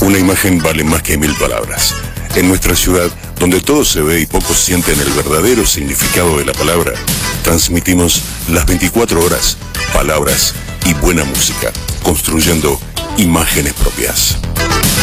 Una imagen vale más que 1000 palabras. En nuestra ciudad, donde todo se ve y pocos sienten el verdadero significado de la palabra, transmitimos las 24 horas, palabras y buena música, construyendo imágenes propias.